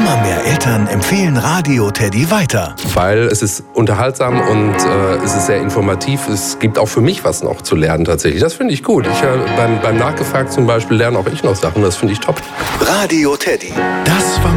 Immer mehr Eltern empfehlen Radio Teddy weiter. Weil es ist unterhaltsam und es ist sehr informativ. Es gibt auch für mich was noch zu lernen tatsächlich. Das finde ich gut. Beim Nachgefragt zum Beispiel lerne auch ich noch Sachen. Das finde ich top. Radio Teddy. Das war